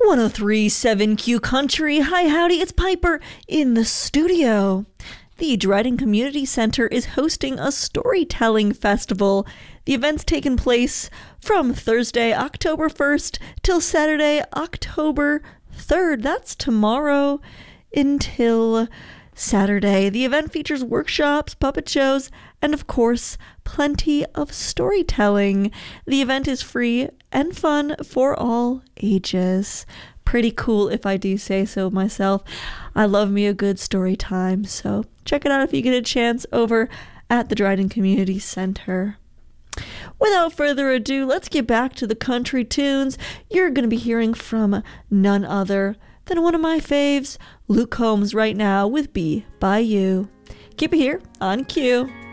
1037 Country. Hi, howdy, it's Piper in the studio. The Dryden Community Center is hosting a storytelling festival. The event's taking place from Thursday, October 1st till Saturday, October 3rd. That's tomorrow until Saturday. The event features workshops, puppet shows, and of course, plenty of storytelling. The event is free and fun for all ages. Pretty cool if I do say so myself. I love me a good story time, so check it out if you get a chance over at the Dryden Community Center. Without further ado, let's get back to the country tunes. You're going to be hearing from none other than one of my faves, Luke Combs, right now with Be By You. Keep it here on Q.